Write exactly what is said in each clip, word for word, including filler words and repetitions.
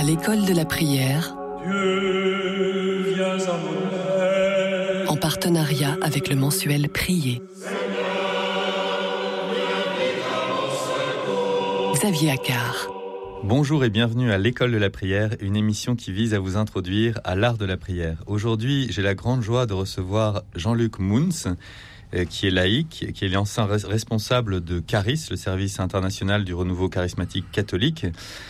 À l'école de la prière, Dieu, viens à mon aide. En partenariat avec le mensuel Prier. Xavier Accard. Bonjour et bienvenue à l'école de la prière, une émission qui vise à vous introduire à l'art de la prière. Aujourd'hui, j'ai la grande joie de recevoir Jean-Luc Mouns, qui est laïc, qui est l'ancien responsable de Charis, le service international du renouveau charismatique catholique,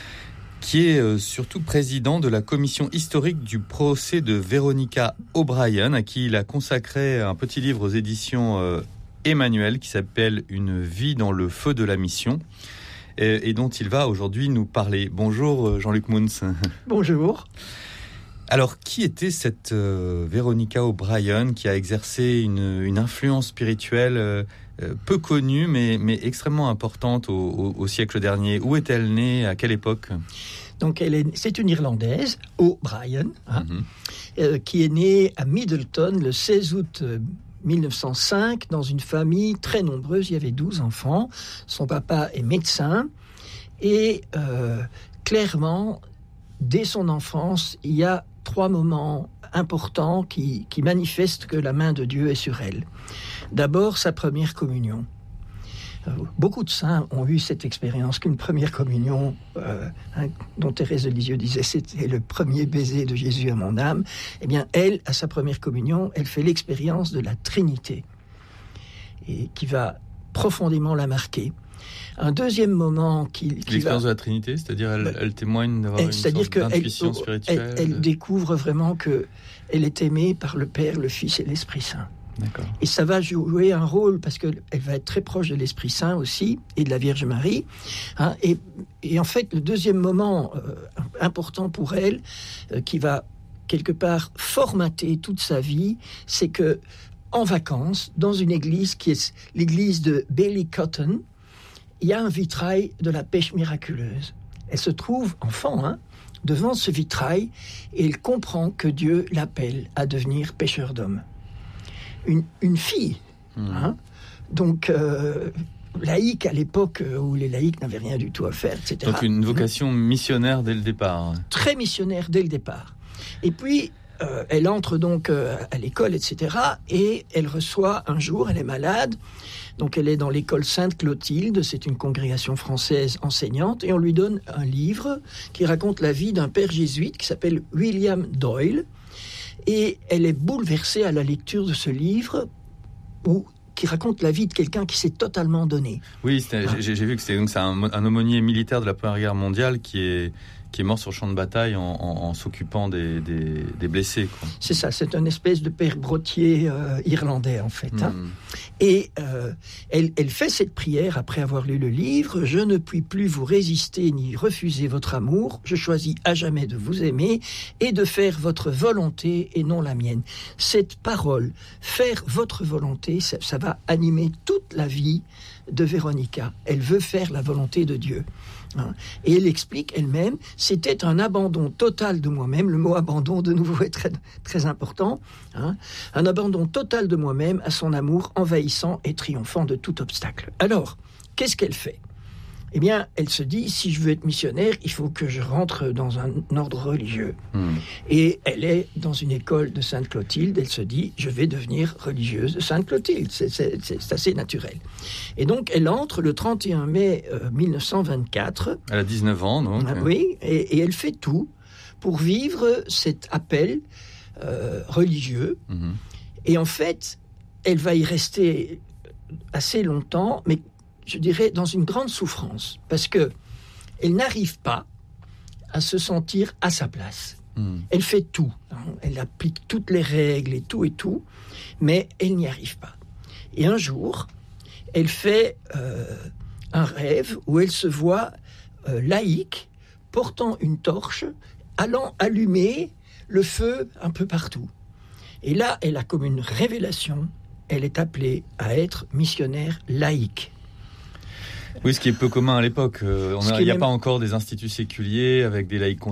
qui est surtout président de la commission historique du procès de Veronica O'Brien, à qui il a consacré un petit livre aux éditions Emmanuel qui s'appelle « Une vie dans le feu de la mission ». Et, et dont il va aujourd'hui nous parler. Bonjour Jean-Luc Mouns. Bonjour. Alors, qui était cette euh, Veronica O'Brien qui a exercé une, une influence spirituelle euh, peu connue mais, mais extrêmement importante au, au, au siècle dernier? Où est-elle née? À quelle époque? Donc, elle est, c'est une Irlandaise, O'Brien, hein, mm-hmm. euh, qui est née à Middleton le seize août euh, mille neuf cent cinq, dans une famille très nombreuse. Il y avait douze enfants. Son papa est médecin. Et euh, clairement, dès son enfance, il y a trois moments importants qui, qui manifestent que la main de Dieu est sur elle. D'abord, sa première communion. Beaucoup de saints ont eu cette expérience qu'une première communion, euh, hein, dont Thérèse de Lisieux disait c'était le premier baiser de Jésus à mon âme. Eh bien, elle, à sa première communion, elle fait l'expérience de la Trinité et qui va profondément la marquer. Un deuxième moment qui, qui l'expérience va... de la Trinité, c'est-à-dire elle, bah, elle témoigne d'avoir elle, une c'est-à-dire sorte d'intuition elle, spirituelle. Elle, elle découvre vraiment que elle est aimée par le Père, le Fils et l'Esprit Saint. D'accord. Et ça va jouer un rôle parce qu'elle va être très proche de l'Esprit Saint aussi et de la Vierge Marie. Hein, et, et en fait, le deuxième moment euh, important pour elle, euh, qui va quelque part formater toute sa vie, c'est que en vacances, dans une église qui est l'église de Ballycotton, il y a un vitrail de la pêche miraculeuse. Elle se trouve enfant, hein, devant ce vitrail et elle comprend que Dieu l'appelle à devenir pêcheur d'hommes. Une, une fille, mmh. hein, donc euh, laïque à l'époque où les laïcs n'avaient rien du tout à faire, et cetera. Donc une vocation missionnaire dès le départ. Très missionnaire dès le départ. Et puis, euh, elle entre donc euh, à l'école, et cetera. Et elle reçoit un jour, elle est malade, donc elle est dans l'école Sainte-Clotilde, c'est une congrégation française enseignante, et on lui donne un livre qui raconte la vie d'un père jésuite qui s'appelle William Doyle. Et elle est bouleversée à la lecture de ce livre où, qui raconte la vie de quelqu'un qui s'est totalement donné. Oui, ah. j'ai, j'ai vu que c'est, donc, c'est un, un aumônier militaire de la Première Guerre mondiale qui est, qui est mort sur le champ de bataille en, en, en s'occupant des, des, des blessés, quoi. C'est ça, c'est un espèce de père brottier euh, irlandais en fait. Hein. Mm. Et euh, elle, elle fait cette prière après avoir lu le livre. « Je ne puis plus vous résister ni refuser votre amour. Je choisis à jamais de vous aimer et de faire votre volonté et non la mienne. » Cette parole, faire votre volonté, ça, ça va animer toute la vie de Veronica. Elle veut faire la volonté de Dieu. Et elle explique elle-même, c'était un abandon total de moi-même. Le mot abandon, de nouveau, est très, très important. Hein, un abandon total de moi-même à son amour envahissant et triomphant de tout obstacle. Alors, qu'est-ce qu'elle fait ? Eh bien, elle se dit, si je veux être missionnaire, il faut que je rentre dans un ordre religieux. Mmh. Et elle est dans une école de Sainte-Clotilde. Elle se dit, je vais devenir religieuse de Sainte-Clotilde. C'est, c'est, c'est assez naturel. Et donc, elle entre le trente et un mai euh, mille neuf cent vingt-quatre. Elle a dix-neuf ans, donc. Ah, oui, et, et elle fait tout pour vivre cet appel euh, religieux. Mmh. Et en fait, elle va y rester assez longtemps, mais je dirais, dans une grande souffrance, parce que elle n'arrive pas à se sentir à sa place. Mmh. Elle fait tout, hein, elle applique toutes les règles et tout et tout, mais elle n'y arrive pas. Et un jour, elle fait euh, un rêve où elle se voit euh, laïque, portant une torche, allant allumer le feu un peu partout. Et là, elle a comme une révélation, elle est appelée à être missionnaire laïque. Oui, ce qui est peu commun à l'époque. Euh, il n'y a même... pas encore des instituts séculiers avec des laïcs